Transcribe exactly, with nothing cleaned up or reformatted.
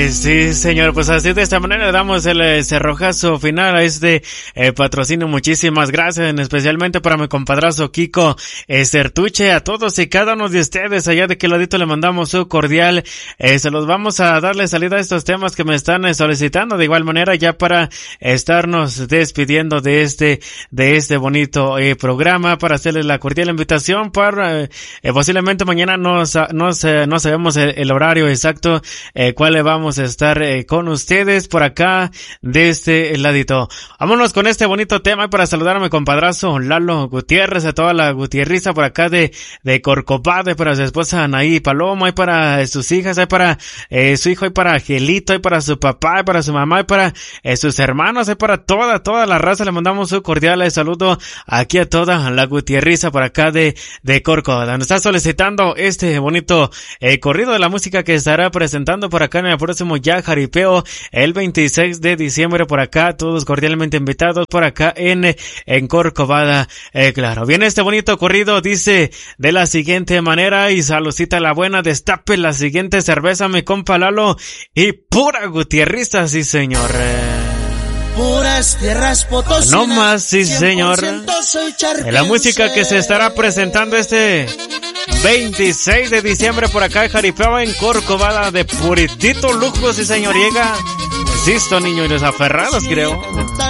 Eh, sí, señor, pues así de esta manera le damos el eh, cerrojazo final a este eh, patrocinio. Muchísimas gracias, especialmente para mi compadrazo Kiko eh, Sertuche, a todos y cada uno de ustedes allá de qué ladito le mandamos su cordial. Eh, se los vamos a darle salida a estos temas que me están eh, solicitando, de igual manera ya para estarnos despidiendo de este de este bonito eh, programa, para hacerles la cordial invitación para eh, eh, posiblemente mañana no, no, no sabemos el, el horario exacto eh, cuál le vamos a estar eh, con ustedes por acá de este ladito. Vámonos con este bonito tema para saludar a mi compadrazo Lalo Gutiérrez, a toda la Gutierriza por acá de, de Corcovado, y para su esposa Anaí Paloma, y para eh, sus hijas, y para eh, su hijo, y para Angelito, y para su papá, y para su mamá, y para eh, sus hermanos, y para toda, toda la raza. Le mandamos un cordial eh, saludo aquí a toda la Gutierriza por acá de, de Corcovado. Nos está solicitando este bonito eh, corrido de la música que estará presentando por acá en el próximo Ya Jaripeo el veintiséis de diciembre por acá, todos cordialmente invitados por acá en, en Corcovado, eh, claro. Viene este bonito corrido, dice de la siguiente manera, y saludcita la buena, destape la siguiente cerveza, mi compa Lalo, y pura Gutierriza, sí señor. Puras tierras potosinas. No más, sí señor. La música que se estará presentando este veintiséis de diciembre por acá en Jaripeo, en Corcovado, de puritito lujo, sí señor. Llega, insisto, niños y los aferrados, creo.